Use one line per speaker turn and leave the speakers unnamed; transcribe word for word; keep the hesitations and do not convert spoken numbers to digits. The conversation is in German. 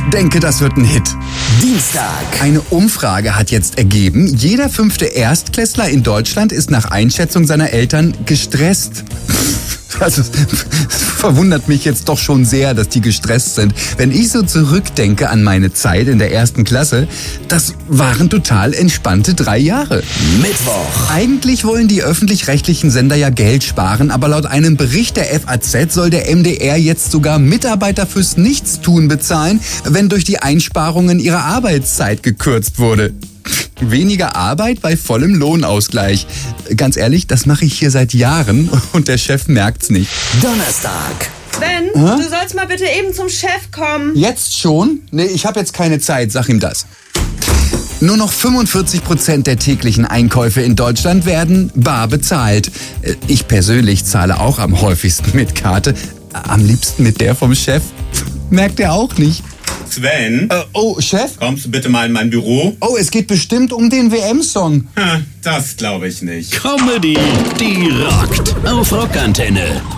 denke, das wird ein Hit.
Dienstag.
Eine Umfrage hat jetzt ergeben, jeder fünfte Erstklässler in Deutschland ist nach Einschätzung seiner Eltern gestresst. Also, es verwundert mich jetzt doch schon sehr, dass die gestresst sind. Wenn ich so zurückdenke an meine Zeit in der ersten Klasse, das waren total entspannte drei Jahre.
Mittwoch.
Eigentlich wollen die öffentlich-rechtlichen Sender ja Geld sparen, aber laut einem Bericht der F A Z soll der M D R jetzt sogar Mitarbeiter fürs Nichtstun bezahlen, wenn durch die Einsparungen ihre Arbeitszeit gekürzt wurde. Weniger Arbeit bei vollem Lohnausgleich. Ganz ehrlich, das mache ich hier seit Jahren und der Chef merkt's nicht.
Donnerstag.
Sven,
Hä?
du sollst mal bitte eben zum Chef kommen.
Jetzt schon? Nee, ich habe jetzt keine Zeit, sag ihm das. Nur noch fünfundvierzig Prozent der täglichen Einkäufe in Deutschland werden bar bezahlt. Ich persönlich zahle auch am häufigsten mit Karte. Am liebsten mit der vom Chef. Merkt er auch nicht.
Sven,
Äh, oh, Chef?
kommst du bitte mal in mein Büro?
Oh, es geht bestimmt um den W M-Song.
Ha, das glaube ich nicht.
Comedy, die rockt. Auf Rockantenne.